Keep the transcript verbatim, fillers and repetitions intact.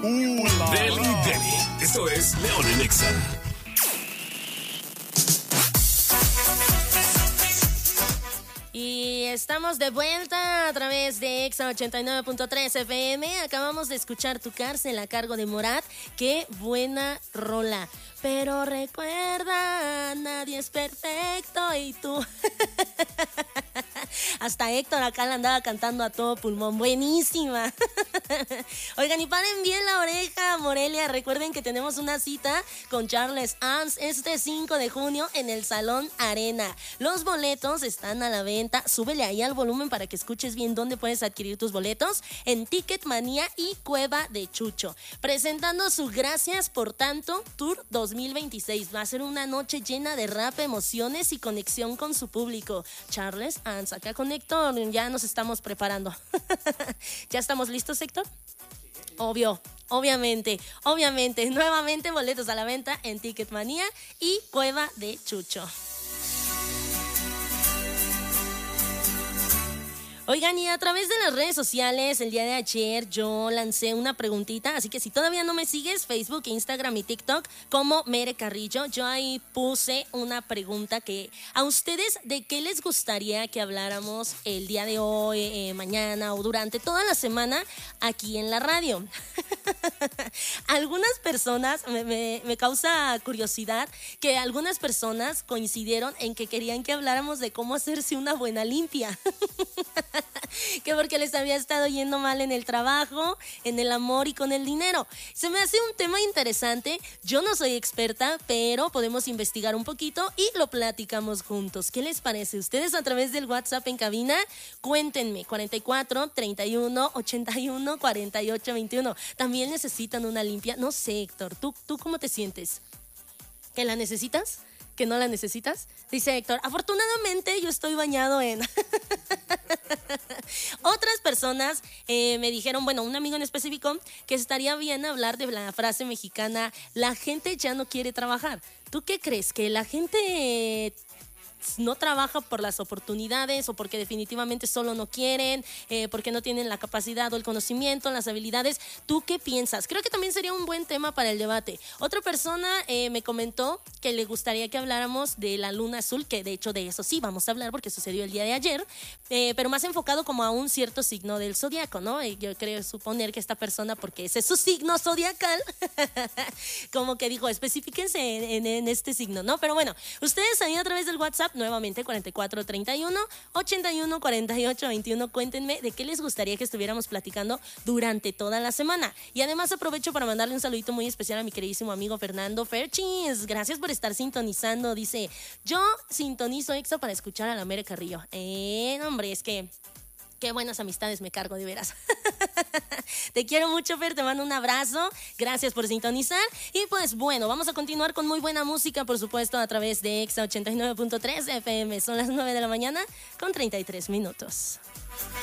Deli Deli. Esto es León en Exa. Y estamos de vuelta a través de Exa ochenta y nueve punto tres F M. Acabamos de escuchar Tu Cárcel a cargo de Morat. ¡Qué buena rola! Pero recuerda, nadie es perfecto y tú... Hasta Héctor acá la andaba cantando a todo pulmón. Buenísima. Oigan, y paren bien la oreja, Morelia. Recuerden que tenemos una cita con Charles Ans este cinco de junio en el Salón Arena. Los boletos están a la venta. Súbele ahí al volumen para que escuches bien dónde puedes adquirir tus boletos. En Ticketmanía y Cueva de Chucho. Presentando su Gracias por Tanto Tour dos mil veintiséis. Va a ser una noche llena de rap, emociones y conexión con su público. Charles Ans, acá con Héctor ya nos estamos preparando. ¿Ya estamos listos, Héctor? Obvio, obviamente, obviamente. Nuevamente boletos a la venta en Ticketmanía y Cueva de Chucho. Oigan, y a través de las redes sociales, el día de ayer yo lancé una preguntita, así que si todavía no me sigues, Facebook, Instagram y TikTok como Mere Carrillo, yo ahí puse una pregunta que a ustedes, ¿de qué les gustaría que habláramos el día de hoy, eh, mañana o durante toda la semana aquí en la radio? Algunas personas, me, me, me causa curiosidad que algunas personas coincidieron en que querían que habláramos de cómo hacerse una buena limpia. Que porque les había estado yendo mal en el trabajo, en el amor y con el dinero. Se me hace un tema interesante. Yo no soy experta, pero podemos investigar un poquito y lo platicamos juntos. ¿Qué les parece? Ustedes a través del WhatsApp en cabina, cuéntenme. cuarenta y cuatro, treinta y uno, ochenta y uno, cuarenta y ocho, veintiuno. ¿También necesitan una limpia? No sé, Héctor, ¿tú, tú cómo te sientes? ¿Que la necesitas? ¿Que no la necesitas? Dice Héctor, afortunadamente yo estoy bañado en... Otras personas eh, me dijeron, bueno, un amigo en específico, que estaría bien hablar de la frase mexicana, la gente ya no quiere trabajar. ¿Tú qué crees? ¿Que la gente eh, no trabaja por las oportunidades o porque definitivamente solo no quieren, eh, porque no tienen la capacidad o el conocimiento, las habilidades? ¿Tú qué piensas? Creo que también sería un buen tema para el debate. Otra persona eh, me comentó que le gustaría que habláramos de la luna azul, que de hecho de eso sí vamos a hablar porque sucedió el día de ayer, eh, pero más enfocado como a un cierto signo del zodiaco, ¿no? Y yo creo suponer que esta persona, porque ese es su signo zodiacal, como que dijo, especifíquense en, en, en este signo, ¿no? Pero bueno, ustedes ahí a través del WhatsApp, nuevamente cuarenta y cuatro, treinta y uno, ochenta y uno, cuarenta y ocho, veintiuno, cuéntenme de qué les gustaría que estuviéramos platicando durante toda la semana. Y además aprovecho para mandarle un saludito muy especial a mi queridísimo amigo Fernando Ferchis. Gracias por estar sintonizando. Dice, yo sintonizo Exa para escuchar a la Mere Carrillo. Eh, no, hombre, es que qué buenas amistades me cargo, de veras. Te quiero mucho, Fer, te mando un abrazo. Gracias por sintonizar. Y pues bueno, vamos a continuar con muy buena música, por supuesto, a través de Exa ochenta y nueve punto tres F M. Son las nueve de la mañana con treinta y tres minutos.